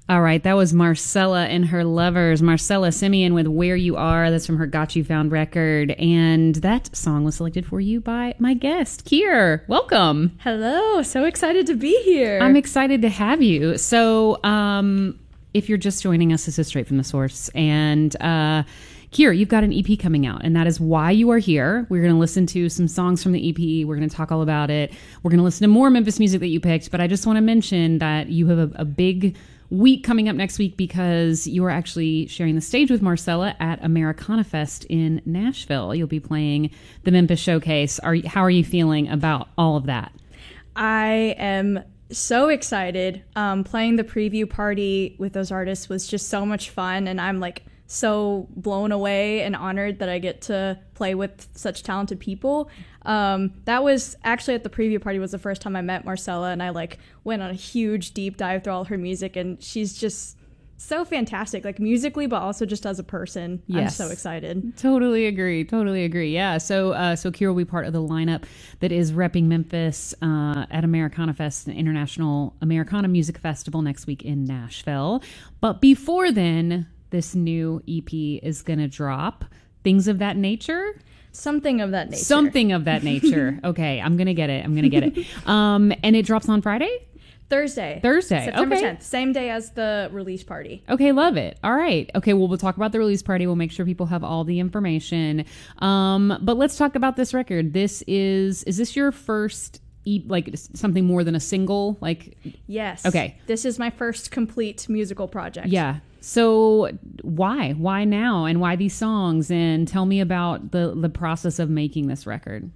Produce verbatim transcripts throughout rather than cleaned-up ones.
All right, that was Marcella and her lovers. Marcella Simeon with Where You Are. That's from her Got You Found record. And that song was selected for you by my guest, Kier. Welcome. Hello. So excited to be here. I'm excited to have you. So um, if you're just joining us, this is Straight from the Source. And uh, Kier, you've got an E P coming out, and that is why you are here. We're going to listen to some songs from the E P. We're going to talk all about it. We're going to listen to more Memphis music that you picked. But I just want to mention that you have a, a big week coming up next week because you are actually sharing the stage with Marcella at Americana Fest in Nashville. You'll be playing the Memphis Showcase. Are how are you feeling about all of that? I am so excited. Um, playing the preview party with those artists was just so much fun, and I'm like so blown away and honored that I get to play with such talented people. Um, that was actually at the preview party was the first time I met Marcella, and I like went on a huge deep dive through all her music, and she's just so fantastic, like musically, but also just as a person. Yes. I'm so excited. Totally agree. Totally agree. Yeah. So, uh, so Kier will be part of the lineup that is repping Memphis uh, at Americana Fest, an international Americana music festival next week in Nashville. But before then, this new E P is going to drop. Things of that nature? Something of that nature. Something of that nature. Okay, I'm going to get it. I'm going to get it. Um, and it drops on Friday? Thursday. Thursday. September okay. tenth. Same day as the release party. Okay, love it. All right. Okay, well, we'll talk about the release party. We'll make sure people have all the information. Um, but let's talk about this record. This is, is this your first E- like something more than a single? Like, yes. Okay. This is my first complete musical project. Yeah. So why? Why now? And why these songs? And tell me about the, the process of making this record.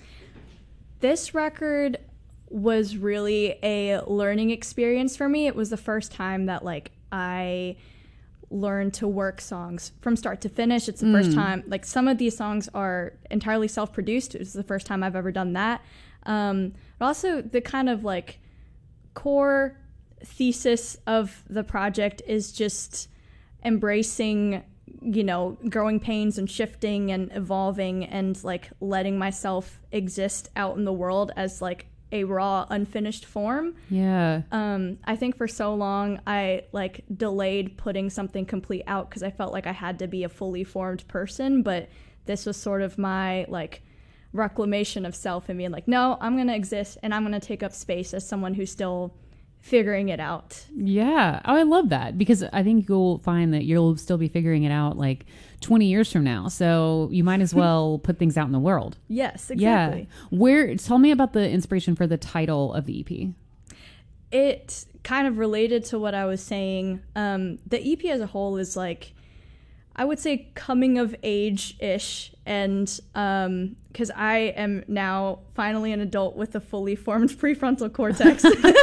This record was really a learning experience for me. It was the first time that like I learned to work songs from start to finish. It's the mm. first time, like some of these songs are entirely self-produced. It was the first time I've ever done that. Um, but also the kind of like core thesis of the project is just embracing, you know, growing pains and shifting and evolving and like letting myself exist out in the world as like a raw, unfinished form. Yeah. Um, I think for so long I like delayed putting something complete out because I felt like I had to be a fully formed person, but this was sort of my like reclamation of self and being like, no, I'm going to exist and I'm going to take up space as someone who's still figuring it out. Yeah. Oh, I love that because I think you'll find that you'll still be figuring it out like twenty years from now. So you might as well put things out in the world. Yes, exactly. Yeah. Where, tell me about the inspiration for the title of the E P. It kind of related to what I was saying. Um, the E P as a whole is like, I would say coming of age-ish, and um, because I am now finally an adult with a fully formed prefrontal cortex,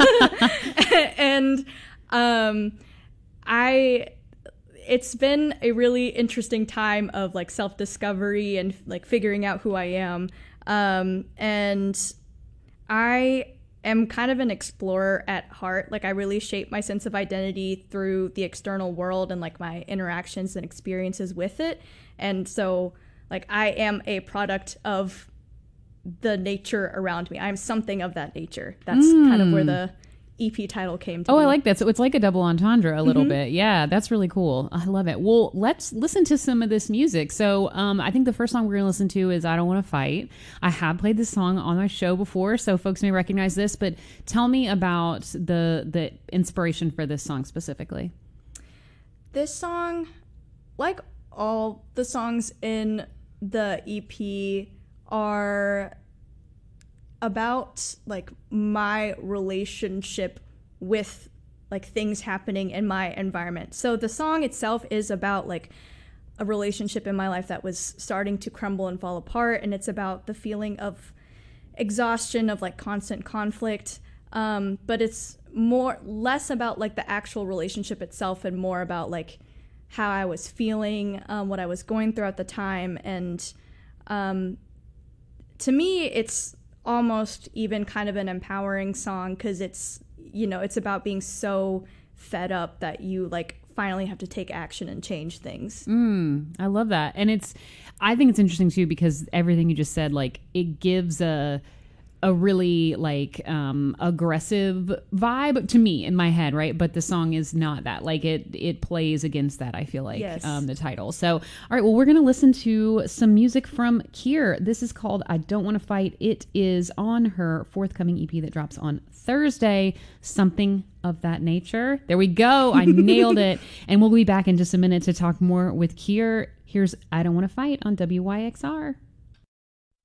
and um, I, it's been a really interesting time of like self-discovery and like figuring out who I am, um, and I am kind of an explorer at heart. Like I really shape my sense of identity through the external world and like my interactions and experiences with it. And so like I am a product of the nature around me. I'm something of that nature. That's mm. kind of where the E P title came to Oh, be. I like that. So it's like a double entendre a little mm-hmm. bit. Yeah, that's really cool. I love it. Well, let's listen to some of this music. So um, I think the first song we're going to listen to is I Don't Want to Fight. I have played this song on my show before, so folks may recognize this, but tell me about the the inspiration for this song specifically. This song, like all the songs in the E P, are about like my relationship with like things happening in my environment. So the song itself is about like a relationship in my life that was starting to crumble and fall apart, and it's about the feeling of exhaustion of like constant conflict, um, but it's more less about like the actual relationship itself and more about like how I was feeling, um, what I was going through at the time. And um, to me it's almost even kind of an empowering song because it's, you know, it's about being so fed up that you like finally have to take action and change things. Mm, I love that. And it's, I think it's interesting too because everything you just said, like it gives a a really like um, aggressive vibe to me in my head, right? But the song is not that. Like it it plays against that, I feel like, Yes. um, the title. So, all right, well, we're going to listen to some music from Kier. This is called I Don't Want to Fight. It is on her forthcoming E P that drops on Thursday, Something of That Nature. There we go. I nailed it. And we'll be back in just a minute to talk more with Kier. Here's I Don't Want to Fight on W Y X R.